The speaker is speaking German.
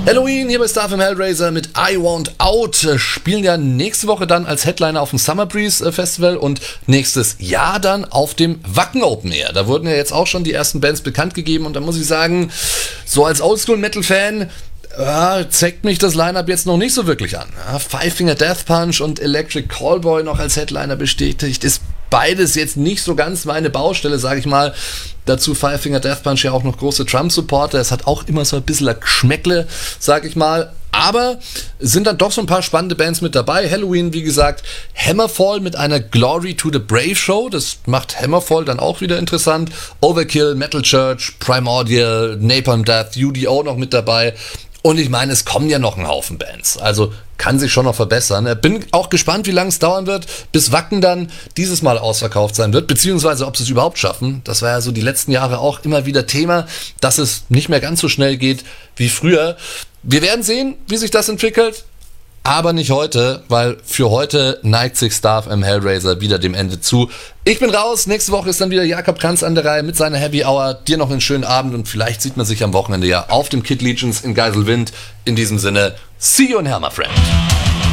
Halloween hier bei Star FM Hellraiser mit I Want Out. Spielen ja nächste Woche dann als Headliner auf dem Summer Breeze Festival und nächstes Jahr dann auf dem Wacken Open Air. Da wurden ja jetzt auch schon die ersten Bands bekannt gegeben und da muss ich sagen, so als Oldschool-Metal-Fan zeigt mich das Line-Up jetzt noch nicht so wirklich an. Five Finger Death Punch und Electric Callboy noch als Headliner bestätigt, ist beides jetzt nicht so ganz meine Baustelle, sage ich mal. Dazu Five Finger Death Punch ja auch noch große Trump-Supporter. Es hat auch immer so ein bisschen ein Geschmäckle, sage ich mal. Aber sind dann doch so ein paar spannende Bands mit dabei. Halloween, wie gesagt, Hammerfall mit einer Glory to the Brave Show. Das macht Hammerfall dann auch wieder interessant. Overkill, Metal Church, Primordial, Napalm Death, UDO noch mit dabei. Und ich meine, es kommen ja noch ein Haufen Bands. Also kann sich schon noch verbessern. Bin auch gespannt, wie lange es dauern wird, bis Wacken dann dieses Mal ausverkauft sein wird, beziehungsweise ob sie es überhaupt schaffen. Das war ja so die letzten Jahre auch immer wieder Thema, dass es nicht mehr ganz so schnell geht wie früher. Wir werden sehen, wie sich das entwickelt, aber nicht heute, weil für heute neigt sich Star FM Hellraiser wieder dem Ende zu. Ich bin raus, nächste Woche ist dann wieder Jakob Kranz an der Reihe mit seiner Heavy Hour. Dir noch einen schönen Abend und vielleicht sieht man sich am Wochenende ja auf dem Kid Legions in Geiselwind. In diesem Sinne, see you in hell, my friend.